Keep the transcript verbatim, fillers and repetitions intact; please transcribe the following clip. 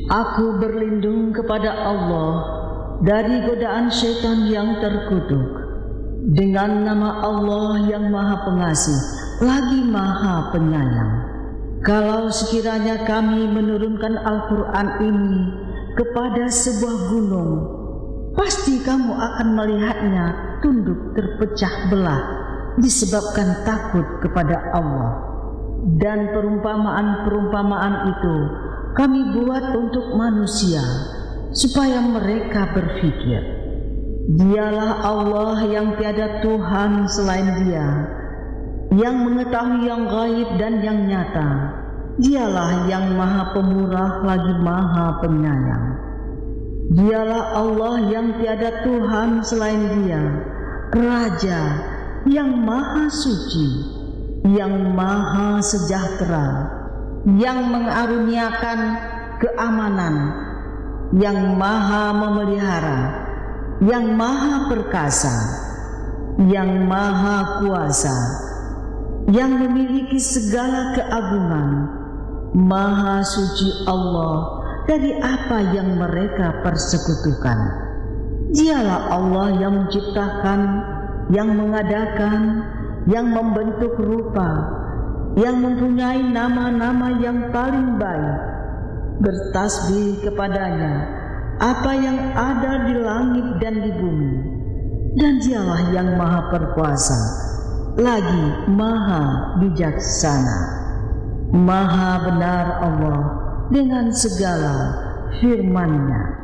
Aku berlindung kepada Allah dari godaan syaitan yang terkutuk. Dengan nama Allah yang Maha Pengasih lagi Maha Penyayang. Kalau sekiranya kami menurunkan Al-Quran ini kepada sebuah gunung, pasti kamu akan melihatnya tunduk terpecah belah disebabkan takut kepada Allah. Dan perumpamaan-perumpamaan itu kami buat untuk manusia supaya mereka berfikir. Dialah Allah yang tiada Tuhan selain Dia, yang mengetahui yang gaib dan yang nyata. Dialah yang Maha Pemurah lagi Maha Penyayang. Dialah Allah yang tiada Tuhan selain Dia, Raja yang Maha Suci, yang Maha Sejahtera, yang mengaruniakan keamanan, yang Maha Memelihara, yang Maha Perkasa, yang Maha Kuasa, yang memiliki segala keagungan. Maha suci Allah dari apa yang mereka persekutukan. Dialah Allah yang menciptakan, yang mengadakan, yang membentuk rupa, yang mempunyai nama-nama yang paling baik. Bertasbih kepadanya apa yang ada di langit dan di bumi. Dan Dialah yang Maha Perkuasa lagi Maha Bijaksana. Maha benar Allah dengan segala firman-Nya.